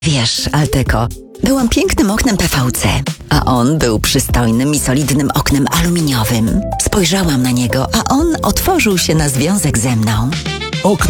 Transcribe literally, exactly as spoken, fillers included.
Wiesz, Alteko, byłam pięknym oknem P V C, a on był przystojnym i solidnym oknem aluminiowym. Spojrzałam na niego, a on otworzył się na związek ze mną.